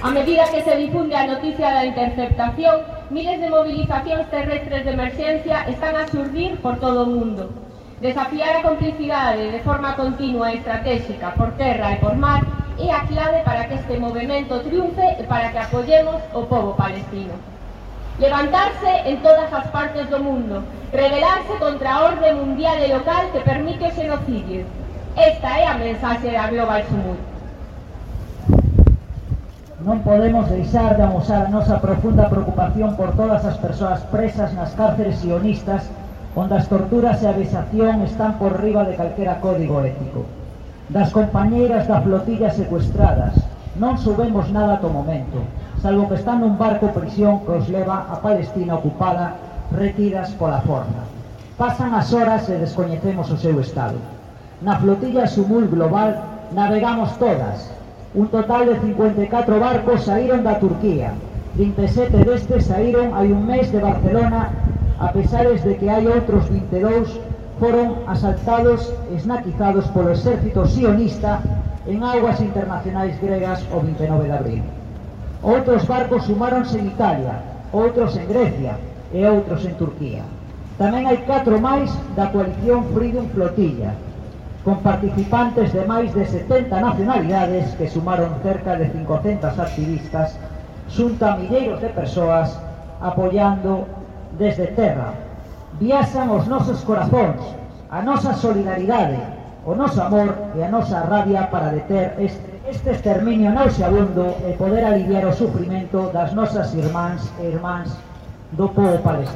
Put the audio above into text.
A medida que se difunde a noticia da interceptación, miles de movilizacións terrestres de emerxencia están a xurdir por todo o mundo. Desafiar a complicidade de forma continua e estratégica por terra e por mar é a clave para que este movimento triunfe e para que apoyemos o pobo palestino. Levantarse en todas as partes do mundo, rebelarse contra a orde mundial e local que permite o xenocidio. Esta é a mensaxe da Global Sumut. Non podemos deixar de amosar a nosa profunda preocupación por todas as persoas presas nas cárceres sionistas onde as torturas e a vexación están por riba de calquera código ético. Das compañeiras da flotilla secuestradas non subemos nada ata o momento, salvo que están nun barco prisión que os leva a Palestina ocupada, retidas pola forza. Pasan as horas e descoñecemos o seu estado. Na flotilla Sumul Global navegamos todas. Un total de 54 barcos saíron da Turquía. 37 destes saíron hai un mes de Barcelona, a pesares de que hai outros 22 foron asaltados e esnaquizados polo exército sionista en augas internacionais gregas o 29 de abril. Outros barcos sumáronse en Italia, outros en Grecia e outros en Turquía. Tamén hai 4 máis da coalición Freedom Flotilla, con participantes de máis de 70 nacionalidades que sumaron cerca de 500 activistas xunto a milleiros de persoas apoiando desde terra. Viaxan os nosos corazóns, a nosa solidaridade, o noso amor e a nosa rabia para deter este exterminio nauseabundo e poder aliviar o sufrimento das nosas irmáns e irmáns do povo palestino.